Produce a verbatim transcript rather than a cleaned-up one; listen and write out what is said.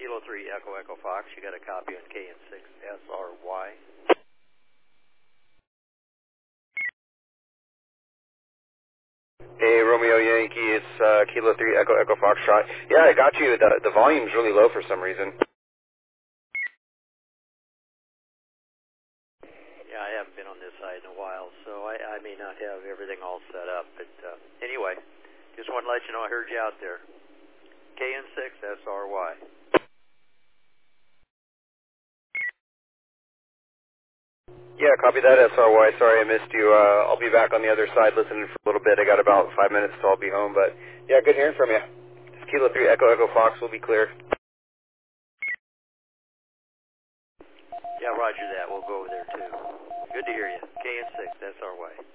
Kilo three Echo Echo Fox. You got a copy on K N six S R Y. Hey, Romeo Yankee, it's uh, Kilo three Echo Echo Foxtrot. Yeah, I got you. The, the volume's really low for some reason. Yeah, I haven't been on this side in a while, so I, I may not have everything all set up. But uh, anyway, just want to let you know I heard you out there. K N six S R Y. Yeah, copy that, S R Y. Sorry I missed you. Uh, I'll be back on the other side listening for a little bit. I got about five minutes till I'll be home, but yeah, good hearing from you. It's Kilo three Echo Echo Fox. We'll be clear. Yeah, roger that. We'll go over there too. Good to hear you. K N six S R Y.